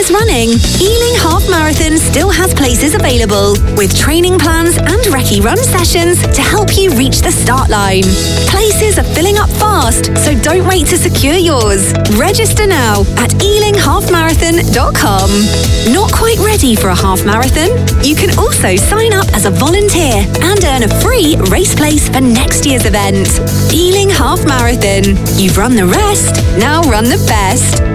is running, Ealing Half Marathon still has places available, with training plans and recce run sessions to help you reach the start line. Places are filling up fast, so don't wait to secure yours. Register now at ealinghalfmarathon.com. Not quite ready for a half marathon? You can also sign up as a volunteer and earn a free race place for next year's event. Ealing Half Marathon. You've run the rest, now run the best.